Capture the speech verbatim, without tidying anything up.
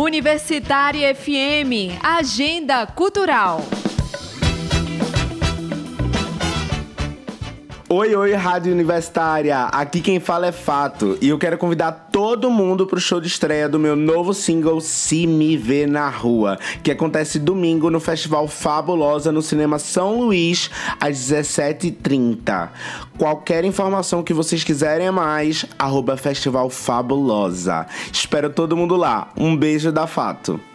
Universitária F M, Agenda Cultural. Oi, oi, Rádio Universitária! Aqui quem fala é Fato e eu quero convidar todo mundo pro show de estreia do meu novo single Se Me Vê Na Rua, que acontece domingo no Festival Fabulosa no Cinema São Luís, às dezessete e trinta. Qualquer informação que vocês quiserem a mais, arroba Festival Fabulosa. Espero todo mundo lá. Um beijo da Fato!